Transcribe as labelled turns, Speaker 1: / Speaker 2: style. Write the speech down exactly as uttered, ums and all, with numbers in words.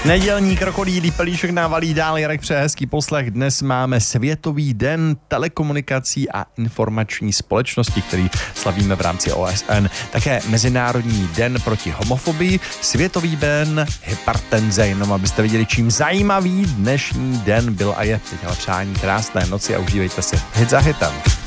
Speaker 1: Nedělní krokodýlí pelíšek návalí dál, Jarek přeje hezký poslech. Dnes máme Světový den telekomunikací a informační společnosti, který slavíme v rámci O S N. Také Mezinárodní den proti homofobii, Světový den hypertenze, jenom abyste viděli, čím zajímavý dnešní den byl a je. Teď ale přání krásné noci a užívejte si hit za hitem.